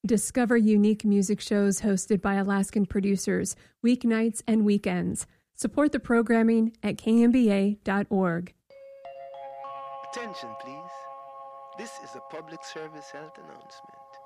Discover unique music shows hosted by Alaskan producers, weeknights and weekends. Support the programming at kmba.org. Attention, please. This is a public service health announcement.